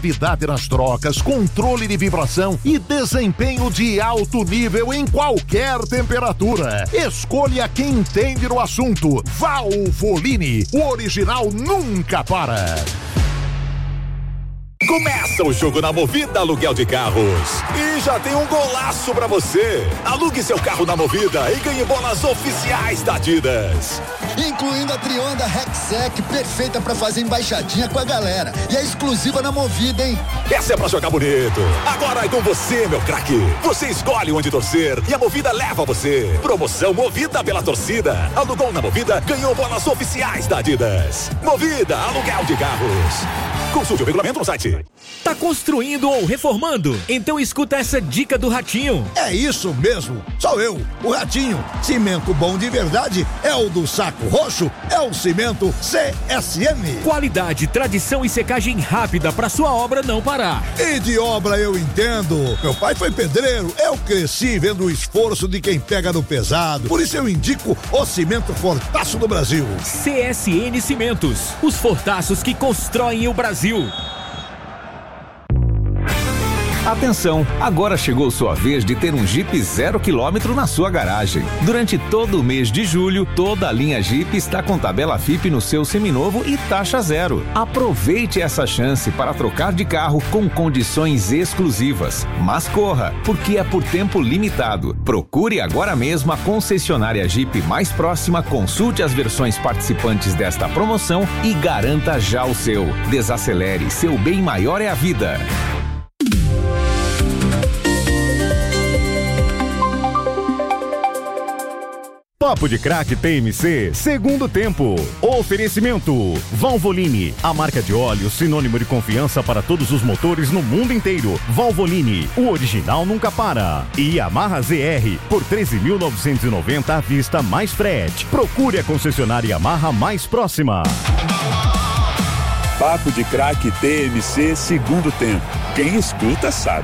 Qualidade nas trocas, controle de vibração e desempenho de alto nível em qualquer temperatura. Escolha quem entende no assunto. Valvoline, o original nunca para. Começa o jogo na Movida Aluguel de Carros. E já tem um golaço pra você. Alugue seu carro na Movida e ganhe bolas oficiais da Adidas. Incluindo a Trionda Rexec, perfeita pra fazer embaixadinha com a galera. E é exclusiva na Movida, hein? Essa é pra jogar bonito. Agora é com você, meu craque. Você escolhe onde torcer e a Movida leva você. Promoção Movida pela torcida. Alugou na Movida, ganhou bolas oficiais da Adidas. Movida Aluguel de Carros. Consulte o regulamento no site. Tá construindo ou reformando? Então escuta essa dica do Ratinho. É isso mesmo, sou eu, o Ratinho. Cimento bom de verdade é o do Saco Roxo, é o cimento CSN. Qualidade, tradição e secagem rápida pra sua obra não parar. E de obra eu entendo. Meu pai foi pedreiro, eu cresci vendo o esforço de quem pega no pesado. Por isso eu indico o cimento Fortaço do Brasil. CSN Cimentos, os fortaços que constroem o Brasil. Atenção, agora chegou sua vez de ter um Jeep 0 km na sua garagem. Durante todo o mês de julho, toda a linha Jeep está com tabela FIP no seu seminovo e taxa zero. Aproveite essa chance para trocar de carro com condições exclusivas. Mas corra, porque é por tempo limitado. Procure agora mesmo a concessionária Jeep mais próxima, consulte as versões participantes desta promoção e garanta já o seu. Desacelere, seu bem maior é a vida. Papo de Craque TMC, segundo tempo. Oferecimento Valvoline, a marca de óleo sinônimo de confiança para todos os motores no mundo inteiro. Valvoline, o original nunca para. E Yamaha ZR, por 13.990 à vista mais frete. Procure a concessionária Yamaha mais próxima. Papo de Craque TMC, segundo tempo. Quem escuta sabe.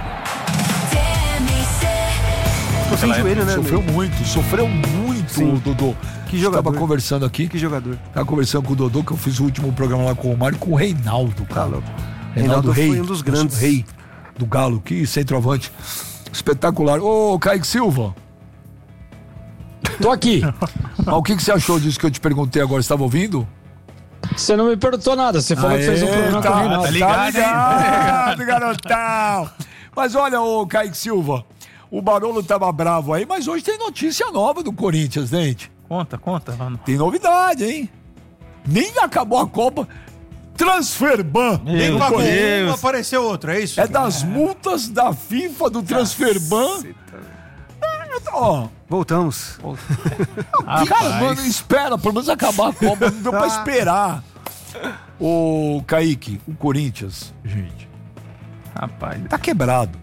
Sem joelho, né? Sofreu muito. Sim. O Dodô. Que jogador. Tava conversando aqui. Que jogador. Tava conversando com o Dodô, que eu fiz o último programa lá com o Mário, com o Reinaldo, cara. Reinaldo Rei, foi um dos grandes. Rei do Galo, que centroavante espetacular. Ô, Kaique Silva. Tô aqui. Mas o que você achou disso que eu te perguntei agora? Você estava ouvindo? Você não me perguntou nada, você falou que fez um programa com o Reinaldo. Tá ligado, garotão. Mas olha, ô Kaique Silva, o Barolo tava bravo aí, mas hoje tem notícia nova do Corinthians, né, gente? Conta, mano. Tem novidade, hein? Nem acabou a Copa. Transferban. Nem pagou um, apareceu outro, é isso? É das multas da FIFA do Transferban. Ó, voltamos. Cara, mano, espera, pelo menos acabar a Copa, não deu pra esperar. Ô, Kaique, o Corinthians, gente, rapaz, tá quebrado.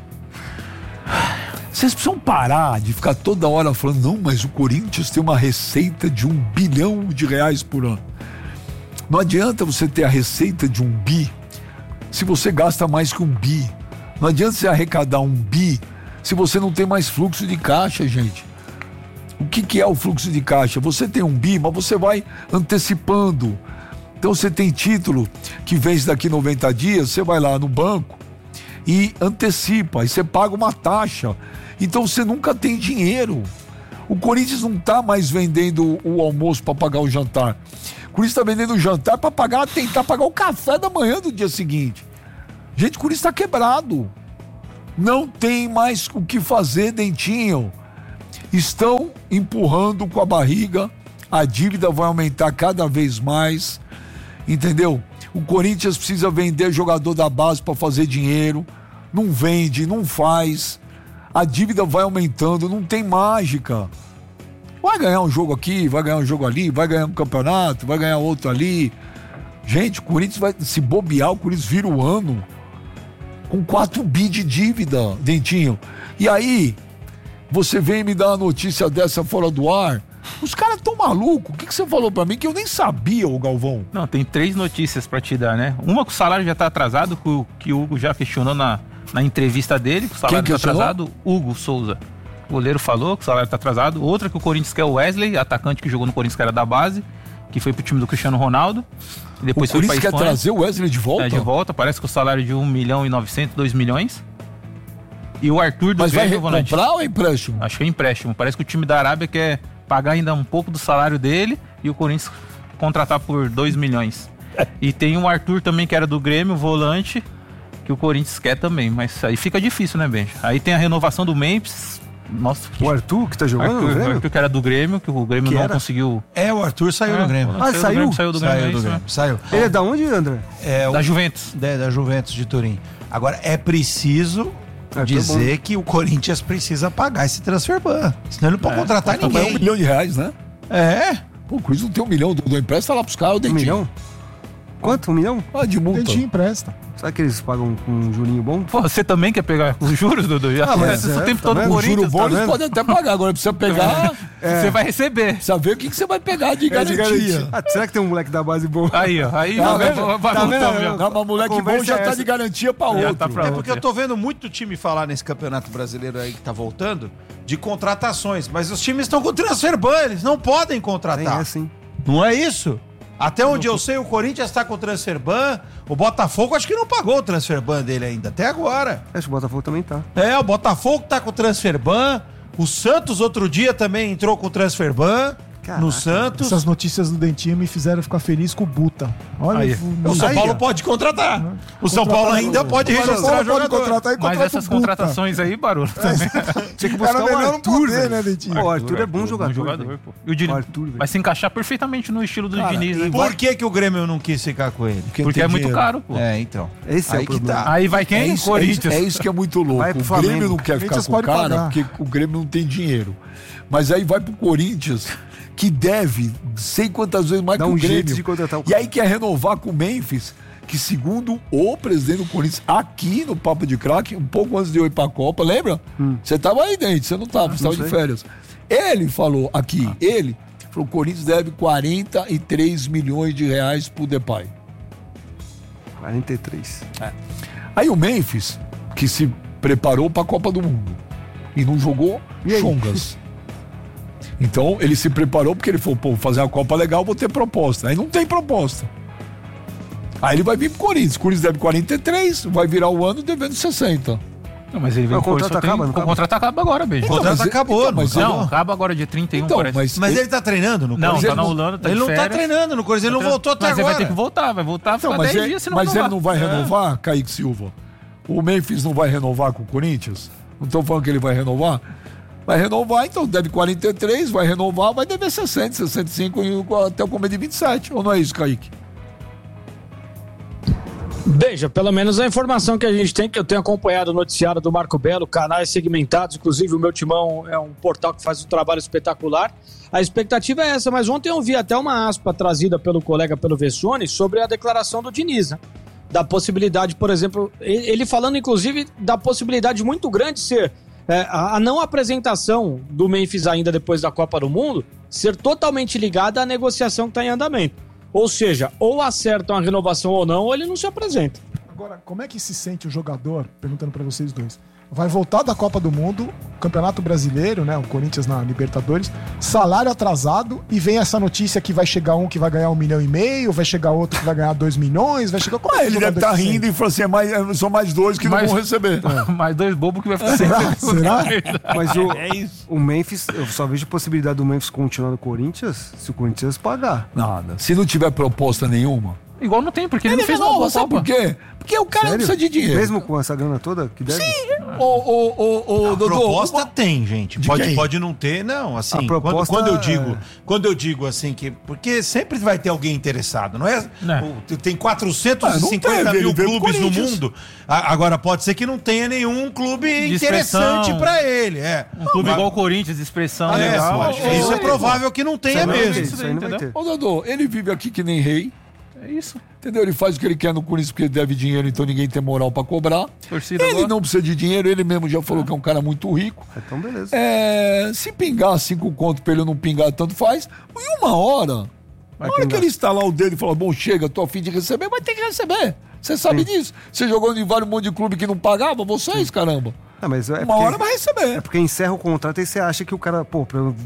Vocês precisam parar de ficar toda hora falando, não, mas o Corinthians tem uma receita de R$1 bilhão por ano. Não adianta você ter a receita de 1 bi se você gasta mais que 1 bi. Não adianta você arrecadar 1 bi se você não tem mais fluxo de caixa, gente. O que é o fluxo de caixa? Você tem 1 bi, mas você vai antecipando. Então você tem título que vence daqui 90 dias, você vai lá no banco e antecipa, e você paga uma taxa. Então você nunca tem dinheiro. O Corinthians não está mais vendendo o almoço para pagar o jantar. O Corinthians está vendendo o jantar para tentar pagar o café da manhã do dia seguinte. Gente, o Corinthians está quebrado. Não tem mais o que fazer, Dentinho. Estão empurrando com a barriga. A dívida vai aumentar cada vez mais. Entendeu? O Corinthians precisa vender jogador da base para fazer dinheiro. Não vende, não faz. A dívida vai aumentando, não tem mágica. Vai ganhar um jogo aqui, vai ganhar um jogo ali, vai ganhar um campeonato, vai ganhar outro ali. Gente, o Corinthians vai se bobear, o Corinthians vira o ano com 4 bi de dívida, Dentinho. E aí, você vem me dar uma notícia dessa fora do ar. Os caras tão malucos. O que você falou pra mim que eu nem sabia, ô Galvão? Não, tem 3 notícias pra te dar, né? Uma que o salário já tá atrasado, que o Hugo já questionou na entrevista dele, que o salário tá atrasado. Hugo Souza. O goleiro falou que o salário tá atrasado. Outra que o Corinthians quer o Wesley, atacante que jogou no Corinthians, que era da base, que foi pro time do Cristiano Ronaldo. E depois o Corinthians quer trazer o Wesley de volta? De volta, parece que o salário de 1 milhão e 900, 2 milhões. E o Arthur do Grêmio, vai comprar ou é empréstimo? Acho que é empréstimo. Parece que o time da Arábia quer pagar ainda um pouco do salário dele e o Corinthians contratar por 2 milhões. E tem o Arthur também, que era do Grêmio, volante, que o Corinthians quer também. Mas aí fica difícil, né, Benja? Aí tem a renovação do Memphis. Nossa, o Arthur que tá jogando no Grêmio? O Arthur que era do Grêmio, que o Grêmio não conseguiu. O Arthur saiu do Grêmio. Saiu do Grêmio. Saiu. Ele é da onde, André? Da Juventus. Da Juventus de Turim. Agora, é preciso dizer que o Corinthians precisa pagar esse transfer ban. Senão ele não pode contratar ninguém. É R$1 milhão, né? Pô, o Corinthians não tem 1 milhão do empréstimo, tá lá pros caras, o Dentinho. 1 milhão? Quanto? 1 milhão? De multa. O Dentinho empresta. Será que eles pagam com um jurinho bom? Pô, você também quer pegar os juros, Dudu? Já mas o tempo todo o juro bom eles podem até pagar. Agora precisa pegar. Você vai receber. Precisa ver o que você vai pegar de garantia. Será que tem um moleque da base bom? Aí, ó. Aí mas moleque bom já tá de garantia pra outro. Porque eu tô vendo muito time falar nesse campeonato brasileiro aí que tá voltando de contratações. Mas os times estão com transfer ban, eles não podem contratar. Assim. Não é isso? Até onde eu sei, o Corinthians está com o transfer ban. O Botafogo acho que não pagou o transfer ban dele ainda, até agora. Acho que o Botafogo também tá. O Botafogo tá com o transfer ban. O Santos outro dia também entrou com o transfer ban. Caraca, no Santos. Essas notícias do Dentinho me fizeram ficar feliz com o Buta. Olha, o São Paulo pode contratar. O São Paulo ainda pode registrar jogador. Mas essas contratações aí, Barulho, também. Tinha que buscar o Arthur, né, Dentinho? O Arthur é bom jogador. E o Diniz vai se encaixar perfeitamente no estilo do Diniz. E por que o Grêmio não quis ficar com ele? Porque é muito caro, pô. Então. Esse aí é o que tá. Aí vai quem? Corinthians. É isso que é muito louco. O Grêmio não quer ficar com o cara porque o Grêmio não tem dinheiro. Mas aí vai pro Corinthians, que deve sei quantas vezes mais que o Grêmio. E aí quer renovar com o Memphis, que segundo o presidente do Corinthians, aqui no Papo de Craque, um pouco antes de eu ir pra Copa, lembra? Você tava aí dentro, você não tava, você tava de férias. Ele falou aqui, o Corinthians deve 43 milhões de reais pro Depay. 43. Aí o Memphis, que se preparou pra Copa do Mundo e não jogou chongas. Então, ele se preparou porque ele falou, vou fazer uma Copa legal, vou ter proposta. Aí não tem proposta. Aí ele vai vir pro Corinthians. O Corinthians deve 43, vai virar o ano devendo 60. Não, mas ele veio o contrato acaba, o contrato acaba agora, beijo. O contrato acabou. Não, acaba agora dia 31, parece. Mas ele tá treinando no Corinthians? Não, tá na Holanda, tá de férias. Ele não tá treinando no Corinthians, ele não voltou até agora. Mas ele vai ter que voltar, vai ficar 10 dias se não renovar. Mas ele não vai renovar, Kaique Silva? O Memphis não vai renovar com o Corinthians? Não estão falando que ele vai renovar? Vai renovar, então deve 43, vai renovar, vai dever 60, 65 até o começo de 27. Ou não é isso, Kaique? Veja, pelo menos a informação que a gente tem, que eu tenho acompanhado o noticiário do Marco Belo, canais segmentados, inclusive o Meu Timão é um portal que faz um trabalho espetacular. A expectativa é essa, mas ontem eu vi até uma aspa trazida pelo colega, pelo Vessone, sobre a declaração do Diniz, né? Da possibilidade, por exemplo, ele falando inclusive da possibilidade muito grande de ser a não apresentação do Memphis ainda depois da Copa do Mundo ser totalmente ligada à negociação que está em andamento. Ou seja, ou acertam a renovação ou não, ou ele não se apresenta. Agora, como é que se sente o jogador, perguntando para vocês dois, vai voltar da Copa do Mundo, Campeonato Brasileiro, né, o Corinthians na Libertadores, salário atrasado, e vem essa notícia que vai chegar um que vai ganhar 1,5 milhão, vai chegar outro que vai ganhar 2 milhões, vai chegar... Como ele deve estar rindo e falou assim, são mais 2 que não vão receber. Mais 2 bobos que vai ficar sem. Será? Mas o Memphis, eu só vejo possibilidade do Memphis continuar no Corinthians se o Corinthians pagar. Nada. Se não tiver proposta nenhuma... Igual não tem, porque ele não fez nada. Sabe por quê? Porque o cara não precisa de dinheiro. Mesmo com essa grana toda que deve? Sim. Proposta tem, gente. Pode não ter, não. Assim, a proposta quando eu digo assim, que porque sempre vai ter alguém interessado, não é? Não. Tem 450 mil clubes no mundo. Agora, pode ser que não tenha nenhum clube interessante pra ele. Um clube igual o Corinthians, de expressão legal. Isso é provável que que não tenha mesmo. Isso aí não vai ter. Ô, Dodô, ele vive aqui que nem rei. É isso. Entendeu? Ele faz o que ele quer no Corinthians porque ele deve dinheiro, então ninguém tem moral pra cobrar. Torcida ele não precisa de dinheiro, ele mesmo já falou que é um cara muito rico. Então, beleza. Se pingar 5 contos pra ele não pingar, tanto faz. E uma hora, que ele instalar o dedo e falar, bom, chega, tô a fim de receber, vai ter que receber. Você sabe disso. Você jogou em vários monte de clube que não pagava, vocês, caramba. Mas uma hora vai receber. É porque encerra o contrato e você acha que o cara, pra eu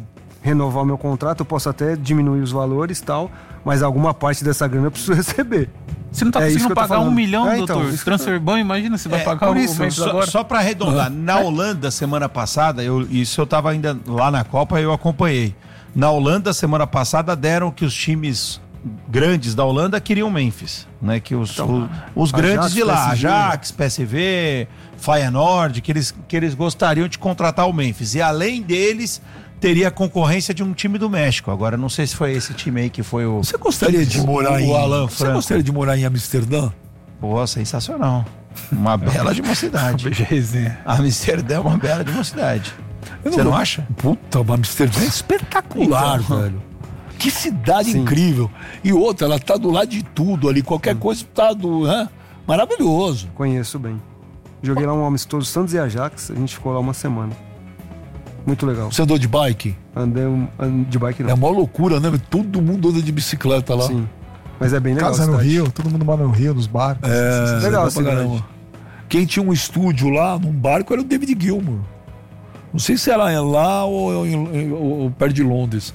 renovar o meu contrato, eu posso até diminuir os valores e tal, mas alguma parte dessa grana eu preciso receber. Você não tá conseguindo pagar 1 milhão, doutor? Transfer Ban, imagina, você vai pagar por isso, agora. Só para arredondar, na Holanda, semana passada, eu tava ainda lá na Copa, eu acompanhei. Na Holanda, semana passada, deram que os times grandes da Holanda queriam Memphis, né? Que os grandes Ajax, de lá, PSG, Ajax, PSV, Feyenoord, que eles gostariam de contratar o Memphis. E além deles, teria a concorrência de um time do México. Agora, não sei se foi esse time aí que foi o... Você gostaria de morar em... Alan Você gostaria de morar em Amsterdã? Pô, sensacional. Uma bela de uma cidade. Amsterdã é uma bela de uma cidade. Você não acha? Puta, Amsterdã é espetacular, velho. Que cidade incrível. E outra, ela tá do lado de tudo ali. Qualquer coisa tá maravilhoso. Conheço bem. Joguei lá um amistoso Santos e Ajax. A gente ficou lá uma semana. Muito legal. Você andou de bike? Andei de bike não. É uma loucura, né? Todo mundo anda de bicicleta lá. Sim. Mas é bem legal. Casa no Rio, todo mundo mora no Rio, nos barcos. É, legal pra caramba. Quem tinha um estúdio lá num barco era o David Gilmour. Não sei se era lá ou perto de Londres.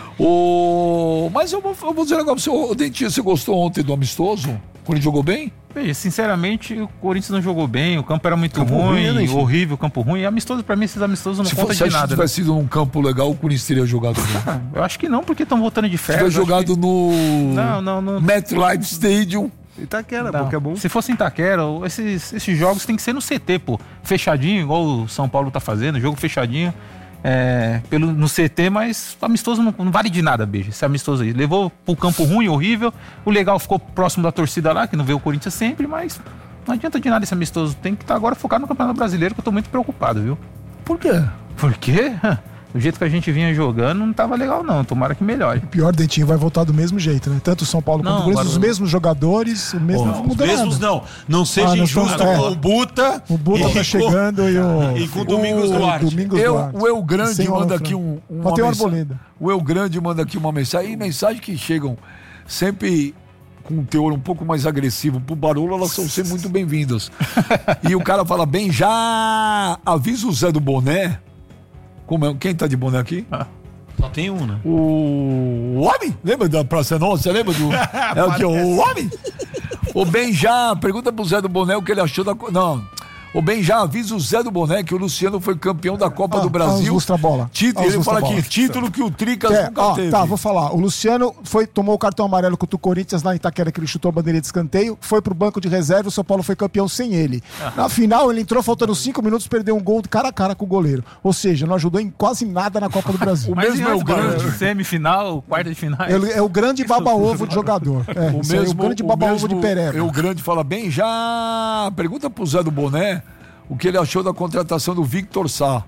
Mas eu vou dizer um negócio pra você. Dentinho, você gostou ontem do amistoso? Quando ele jogou bem? Bem, sinceramente, o Corinthians não jogou bem, o campo era muito ruim, horrível, campo ruim. E amistoso, pra mim, esses amistosos não contam de nada. Se tivesse sido num campo legal, o Corinthians teria jogado bem. Eu acho que não, porque estão voltando de férias. Se tivesse jogado no MetLife Stadium. Itaquera, pô, que é bom. Se fosse em Itaquera, esses jogos tem que ser no CT, pô. Fechadinho, igual o São Paulo tá fazendo, jogo fechadinho. No CT, mas amistoso não vale de nada, beijo. Esse amistoso aí levou pro campo ruim, horrível. O legal ficou próximo da torcida lá, que não vê o Corinthians sempre, mas não adianta de nada esse amistoso. Tem que estar agora focado no Campeonato Brasileiro, que eu tô muito preocupado, viu? Por quê? Por quê? Do jeito que a gente vinha jogando, não tava legal, não. Tomara que melhore. O pior, Dentinho, vai voltar do mesmo jeito, né? Tanto o São Paulo quanto o Corinthians, os mesmos jogadores, o mesmo. Os mesmos não. Não seja injusto com o Buta. O Buta tá chegando e com o Domingos Duarte. O Eu Grande manda aqui uma mensagem. O Eu Grande manda aqui uma mensagem. E mensagens que chegam sempre com um teor um pouco mais agressivo pro Barolo, elas são sempre muito bem-vindas. E o cara fala, bem, já avisa o Zé do Boné. Quem tá de boné aqui? Só tem um, né? O homem? Lembra da Praça Nossa? Você lembra do... É o que? O homem? O Benjá, pergunta pro Zé do Boné o que ele achou da... Não. O Benjá avisa o Zé do Boné que o Luciano foi campeão da Copa do Brasil. Bola. Ele fala aqui, título que o Tricas nunca teve. Tá, vou falar. O Luciano tomou o cartão amarelo contra o Corinthians lá em Itaquera, que ele chutou a bandeira de escanteio, foi pro banco de reserva, o São Paulo foi campeão sem ele. Na final, ele entrou faltando 5 minutos, perdeu um gol cara a cara com o goleiro. Ou seja, não ajudou em quase nada na Copa do Brasil. O mesmo é o grande semifinal, quarta de final. É o grande baba-ovo de jogador. O grande baba-ovo de Pereira. O grande fala, Benjá, pergunta pro Zé do Boné o que ele achou da contratação do Victor Sá.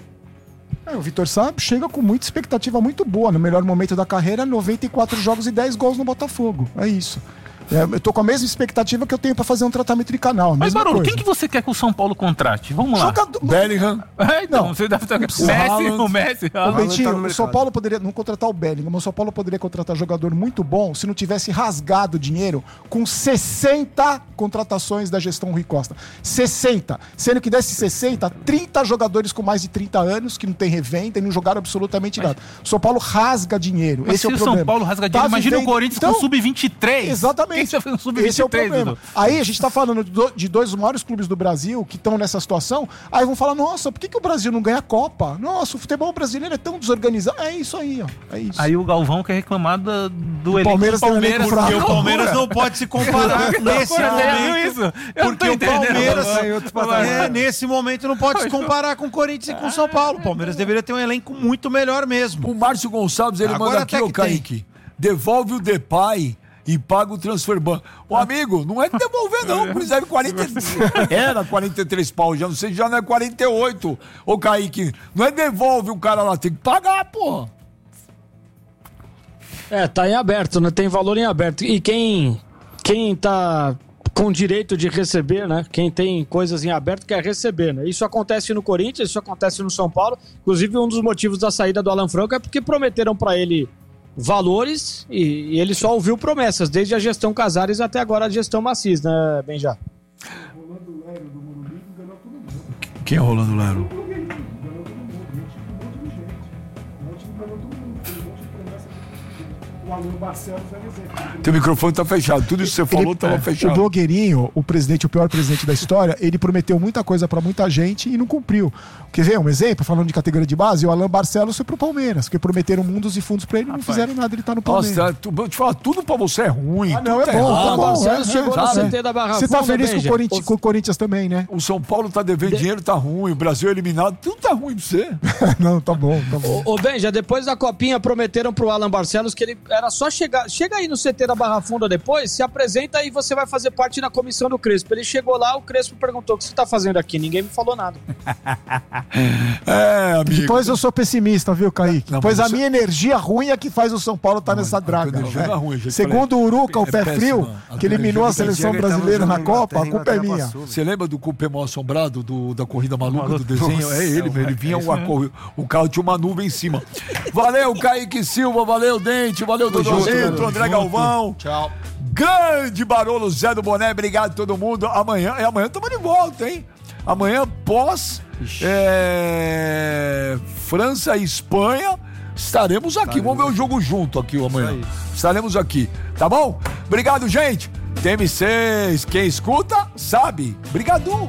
O Victor Sá chega com muita expectativa muito boa. No melhor momento da carreira, 94 jogos e 10 gols no Botafogo. É isso. Eu tô com a mesma expectativa que eu tenho pra fazer um tratamento de canal. Mas, Barolo, quem que você quer que o São Paulo contrate? Vamos lá. Bellingham. Então, você deve ter o Messi. O São Paulo poderia não contratar o Bellingham, mas o São Paulo poderia contratar jogador muito bom se não tivesse rasgado dinheiro com 60 contratações da gestão Rui Costa. 60. Sendo que desse 60, 30 jogadores com mais de 30 anos que não tem revenda e não jogaram absolutamente nada. O São Paulo rasga dinheiro. Esse é o problema. São Paulo rasga dinheiro, imagina o Corinthians com sub-23. Exatamente. Esse é o problema. Aí a gente tá falando de dois dos maiores clubes do Brasil que estão nessa situação. Aí vão falar, nossa, por que o Brasil não ganha a Copa? Nossa, o futebol brasileiro é tão desorganizado. É isso aí, ó. É isso. Aí o Galvão quer reclamar do elenco Palmeiras do Palmeiras. Porque o Palmeiras não pode se comparar nesse momento. Porque o Palmeiras nesse momento não pode se comparar com o Corinthians e com o São Paulo. O Palmeiras deveria ter um elenco muito melhor mesmo. O Márcio Gonçalves, ele manda aqui, ô Kaique, devolve o Depay e paga o transfer ban. O amigo, não é de devolver não, por exemplo, 43. Era 43 pau, já não sei, já não é 48. Ô Kaique, não é devolve o cara lá, tem que pagar, porra. Tá em aberto, né? Tem valor em aberto. E quem tá com direito de receber, né? Quem tem coisas em aberto quer receber, né? Isso acontece no Corinthians, isso acontece no São Paulo. Inclusive, um dos motivos da saída do Alan Franco é porque prometeram pra ele valores e ele só ouviu promessas, desde a gestão Casares até agora a gestão Macis, né, Benjá? Quem é Rolando Lero? Teu microfone tá fechado. Tudo isso que você falou tava fechado. O blogueirinho, o presidente, o pior presidente da história, ele prometeu muita coisa pra muita gente e não cumpriu. Quer ver um exemplo? Falando de categoria de base, o Alan Barcelos foi pro Palmeiras, porque prometeram mundos e fundos pra ele e não fizeram nada, ele tá no Palmeiras. Nossa, eu te falo, tudo pra você é ruim. Não, é bom. O Alan Barcelos chegou no CT da Barra Funda. Você tá feliz com o Corinthians também, né? O São Paulo tá devendo dinheiro, tá ruim. O Brasil é eliminado, tudo tá ruim pra você. Não, tá bom, tá bom. Ô, Benja, depois da Copinha prometeram pro Alan Barcelos que ele era só chegar. Chega aí no CT da Barra Funda depois, se apresenta e você vai fazer parte da comissão do Crespo. Ele chegou lá, o Crespo perguntou: o que você tá fazendo aqui? Ninguém me falou nada. Amigo. Depois eu sou pessimista, viu, Kaique? Pois a minha energia ruim é que faz o São Paulo estar nessa draga. Segundo o Uruca, o pé frio, que eliminou a seleção brasileira na Copa, a culpa é minha. Você lembra do Cupê Mal Assombrado, da corrida maluca do desenho? É ele, ele vinha o carro tinha uma nuvem em cima. Valeu, Kaique Silva, valeu, Dente, valeu, Dodozito, André Galvão. Tchau. Grande Barolo, Zé do Boné, obrigado a todo mundo. Amanhã estamos de volta, hein? Amanhã, França e Espanha, estaremos aqui. Vamos ver o jogo junto aqui amanhã. Estaremos aqui, tá bom? Obrigado, gente. TM6, quem escuta, sabe. Obrigado.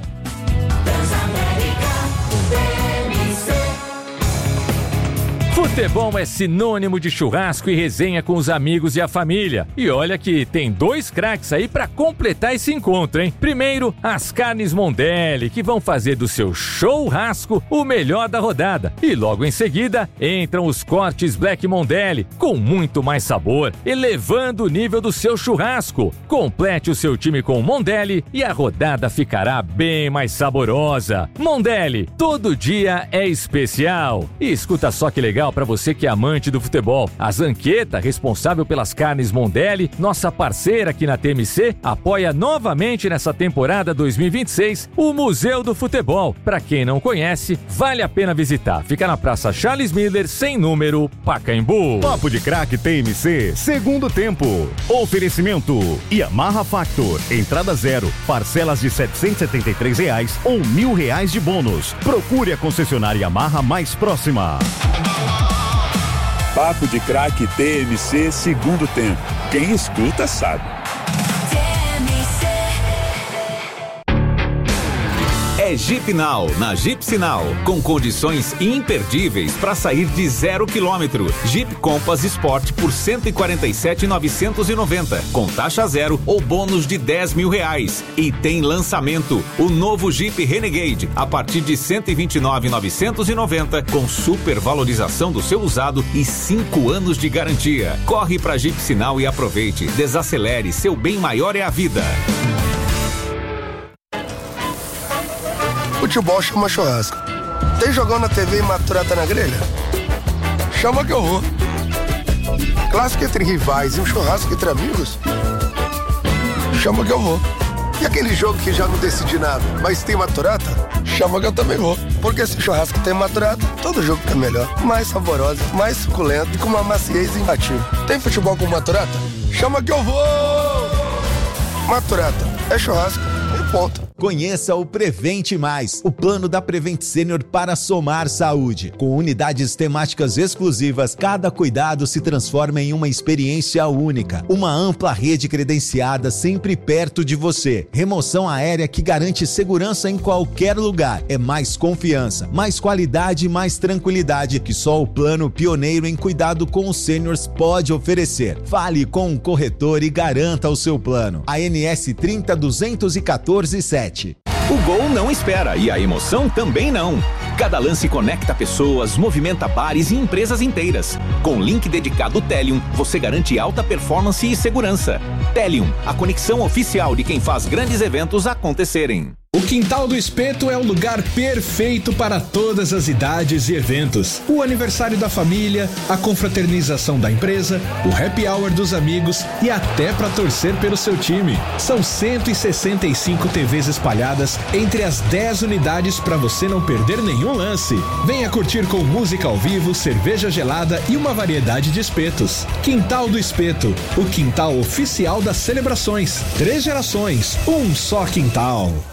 Futebol é sinônimo de churrasco e resenha com os amigos e a família. E olha que tem 2 craques aí pra completar esse encontro, hein? Primeiro, as carnes Mondelli, que vão fazer do seu churrasco o melhor da rodada. E logo em seguida, entram os cortes Black Mondelli, com muito mais sabor, elevando o nível do seu churrasco. Complete o seu time com Mondelli e a rodada ficará bem mais saborosa. Mondelli, todo dia é especial. E escuta só que legal para você que é amante do futebol. A Zanqueta, responsável pelas carnes Mondelli, nossa parceira aqui na TMC, apoia novamente nessa temporada 2026 o Museu do Futebol. Para quem não conhece, vale a pena visitar. Fica na Praça Charles Miller, sem número, Pacaembu. Papo de Craque TMC, segundo tempo. Oferecimento Yamaha Factor, entrada 0, parcelas de R$ 773 ou R$ 1.000 de bônus. Procure a concessionária Yamaha mais próxima. Papo de Craque TMC, segundo tempo. Quem escuta sabe. É Jeep Now, na Jeep Sinal, com condições imperdíveis para sair de 0 km. Jeep Compass Sport por R$ 147.990, com taxa zero ou bônus de R$10.000. E tem lançamento, o novo Jeep Renegade, a partir de R$ 129.990, com super valorização do seu usado e 5 anos de garantia. Corre para Jeep Sinal e aproveite. Desacelere, seu bem maior é a vida. Futebol chama churrasco. Tem jogão na TV e maturata na grelha? Chama que eu vou. Clássico entre rivais e um churrasco entre amigos? Chama que eu vou. E aquele jogo que já não decidi nada, mas tem maturata? Chama que eu também vou. Porque se churrasco tem maturata, todo jogo fica melhor. Mais saborosa, mais suculento e com uma maciez imbatível. Tem futebol com maturata? Chama que eu vou! Maturata é churrasco e ponto. Conheça o Prevente Mais, o plano da Prevent Senior para somar saúde. Com unidades temáticas exclusivas, cada cuidado se transforma em uma experiência única. Uma ampla rede credenciada sempre perto de você. Remoção aérea que garante segurança em qualquer lugar. É mais confiança, mais qualidade e mais tranquilidade que só o plano pioneiro em cuidado com os seniors pode oferecer. Fale com um corretor e garanta o seu plano. ANS 30.214.7. O gol não espera e a emoção também não. Cada lance conecta pessoas, movimenta bares e empresas inteiras. Com link dedicado Telium, você garante alta performance e segurança. Telium, a conexão oficial de quem faz grandes eventos acontecerem. O Quintal do Espeto é o lugar perfeito para todas as idades e eventos. O aniversário da família, a confraternização da empresa, o happy hour dos amigos e até para torcer pelo seu time. São 165 TVs espalhadas entre as 10 unidades para você não perder nenhum lance. Venha curtir com música ao vivo, cerveja gelada e uma variedade de espetos. Quintal do Espeto, o quintal oficial das celebrações. 3 gerações, um só quintal.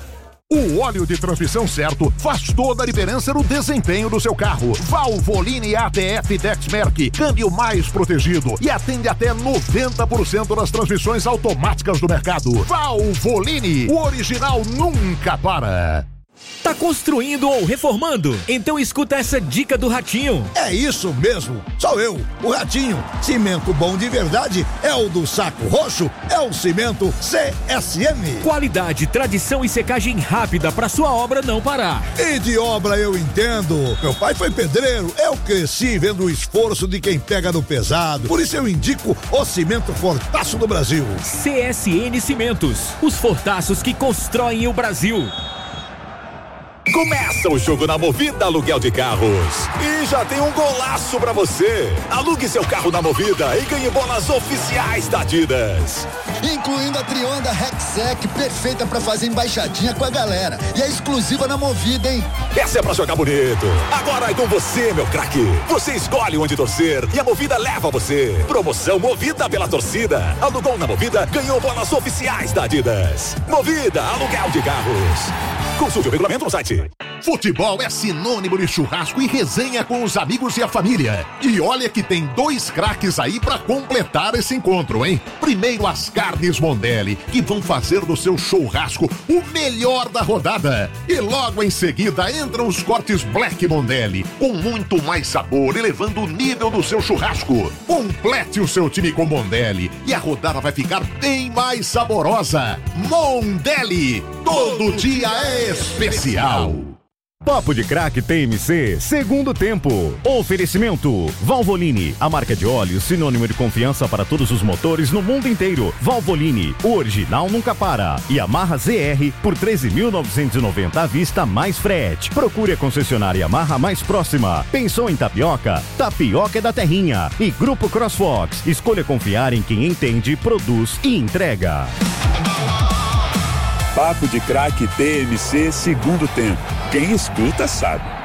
O óleo de transmissão certo faz toda a diferença no desempenho do seu carro. Valvoline ATF Dexmerc, câmbio mais protegido e atende até 90% das transmissões automáticas do mercado. Valvoline, o original nunca para. Tá construindo ou reformando? Então escuta essa dica do Ratinho. É isso mesmo, sou eu, o Ratinho. Cimento bom de verdade é o do Saco Roxo, é o cimento CSM. Qualidade, tradição e secagem rápida para sua obra não parar. E de obra eu entendo. Meu pai foi pedreiro, eu cresci vendo o esforço de quem pega no pesado. Por isso eu indico o cimento Fortaço do Brasil. CSN Cimentos, os fortaços que constroem o Brasil. Começa o jogo na Movida Aluguel de Carros. E já tem um golaço pra você. Alugue seu carro na Movida e ganhe bolas oficiais da Adidas. Incluindo a Trionda Rexec, perfeita pra fazer embaixadinha com a galera. E é exclusiva na Movida, hein? Essa é pra jogar bonito. Agora é com você, meu craque. Você escolhe onde torcer e a Movida leva você. Promoção Movida pela torcida. Alugou na Movida, ganhou bolas oficiais da Adidas. Movida Aluguel de Carros. Consulte o regulamento no site. Futebol é sinônimo de churrasco e resenha com os amigos e a família. E olha que tem 2 craques aí pra completar esse encontro, hein? Primeiro, as carnes Mondelli, que vão fazer do seu churrasco o melhor da rodada. E logo em seguida entram os cortes Black Mondelli, com muito mais sabor, elevando o nível do seu churrasco. Complete o seu time com Mondelli e a rodada vai ficar bem mais saborosa. Mondelli, todo dia é especial. Papo de Craque TMC, segundo tempo. Oferecimento: Valvoline, a marca de óleo sinônimo de confiança para todos os motores no mundo inteiro. Valvoline, o original nunca para. E Yamaha ZR por 13.990 à vista mais frete. Procure a concessionária Yamaha mais próxima. Pensou em tapioca? Tapioca é da Terrinha. E Grupo CrossFox, escolha confiar em quem entende, produz e entrega. Papo de Craque TMC, segundo tempo. Quem escuta sabe.